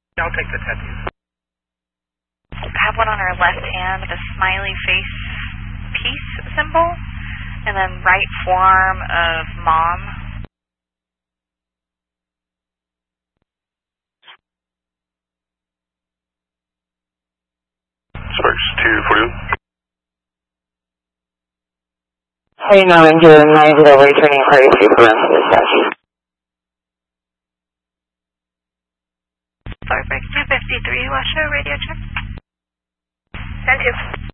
I'll take the tattoo. I have one on her left hand with a smiley face peace symbol, and then right forearm of mom. Sparks 241. Hey, no, I'm doing 90 returning party for rest of dispatch. Starbucks 253, Washoe, radio check. 10-2.